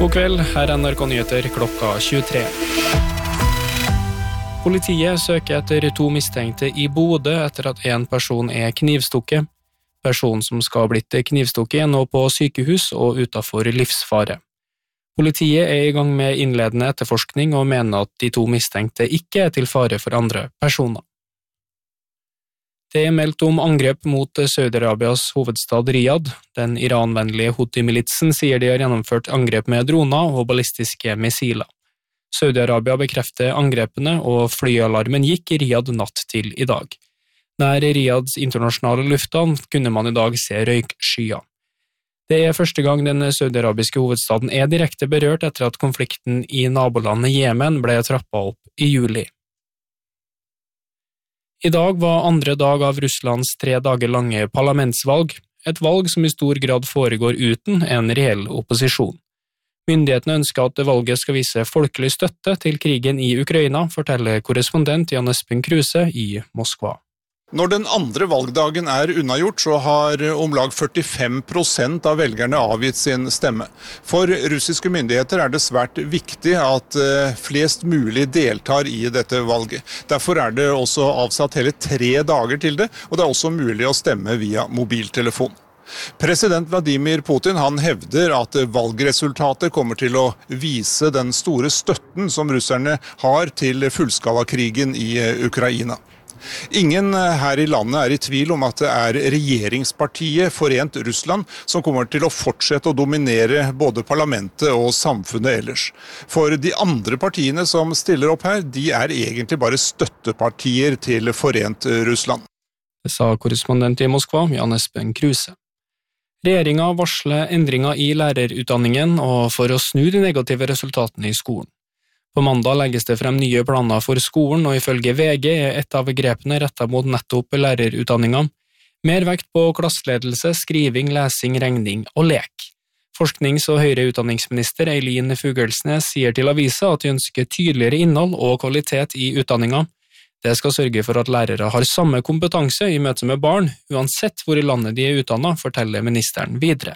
God kveld, her NRK Nyheter klokka 23. Politiet søker etter 2 mistenkte i Bodø etter at en person knivstukket. Personen som skal ha blitt knivstukket nå på sykehus og utenfor livsfare. Politiet i gang med innledende etterforskning og mener at de 2 mistenkte ikke til fare for andre personer. Det meldt om angrep mot Saudi-Arabias hovedstad Riyadh. Den iranvennlige Houthi-militsen sier de har gjennomført angrep med droner og ballistiske missiler. Saudi-Arabia bekrefter angrepene, og flyalarmen gikk i Riyadh natt til i dag. Nær Riyadhs internasjonale lufthavn kunne man i dag se røykskyer. Det første gang den saudi-arabiske hovedstaden direkte berørt etter at konflikten i nabolandet Jemen ble trappet opp i juli. I dag var andre dag av Russlands 3 dager lange parlamentsvalg, et valg som i stor grad foregår uten en reell opposisjon. Myndighetene ønsker at valget skal vise folkelig støtte til krigen i Ukraina, forteller korrespondent Jan Espen Kruse i Moskva. Når den andre valgdagen unnagjort, så har om lag 45% av velgerne avgitt sin stemme. For russiske myndigheter det svært viktig at flest mulig deltar i dette valget. Derfor det også avsatt hele 3 dager til det, og det også mulig å stemme via mobiltelefon. President Vladimir Putin han hevder at valgresultatet kommer til å vise den store støtten som russerne har til fullskalakrigen i Ukraina. Ingen her i landet i tvil om at det regjeringspartiet Forent Russland som kommer til å fortsette å dominere både parlamentet og samfunnet ellers. For de andre partiene som stiller opp her, de egentlig bare støttepartier til Forent Russland. Det sa korrespondent i Moskva, Jan Espen Kruse. Regjeringen varsler endringer i lærerutdanningen og for å snu de negative resultatene i skolen. På mandag legges det frem nye planer for skolen, og ifølge VG et av grepene rettet mot nettopp lærerutdanningen. Mer vekt på klasseledelse, skriving, lesing, regning og lek. Forsknings- og høyere utdanningsminister Eileen Fugelsnes sier til avisa at de ønsker tydeligere innhold og kvalitet i utdanningen. Det skal sørge for at lærere har samme kompetanse i møte med barn, uansett hvor i landet de utdannet, forteller ministeren videre.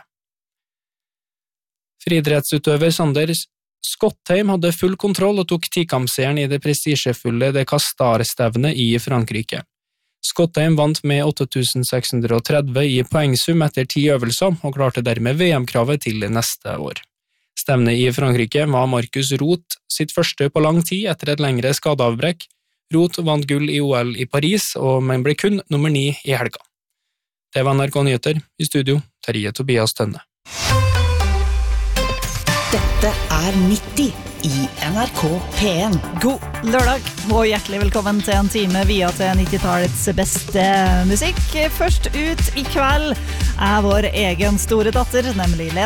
Friidrettsutøver Sander Skottheim hadde full kontroll og tok tikampseieren i det prestisjefulle Det Castar-stevnet i Frankrike. Skottheim vant med 8630 i poengsum etter 10 øvelser og klarte dermed VM-kravet til neste år. Stevnet i Frankrike var Markus Roth sitt første på lang tid etter et lengre skadeavbrekk. Roth vant gull i OL i Paris, men ble kun nummer 9 i helga. Det var NRK Nyheter, i studio Terje Tobias Tønne. Dette 90 i NRK P1. God lørdag, og hjertelig velkommen til en time via til 90-tallets beste musikk. Først ut i kveld vår egen store datter, nemlig Lene